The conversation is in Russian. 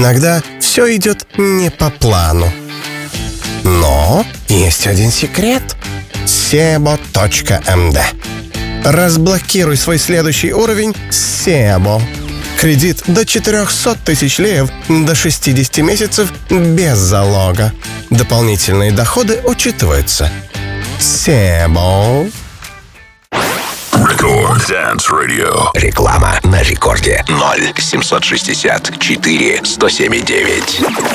иногда все идет не по плану. Но есть один секрет. Sebo.md. Разблокируй свой следующий уровень с Sebo. Кредит до 400 тысяч леев до 60 месяцев без залога. Дополнительные доходы учитываются. Sebo. Record Dance Radio. Реклама на рекорде 0 764 107,9.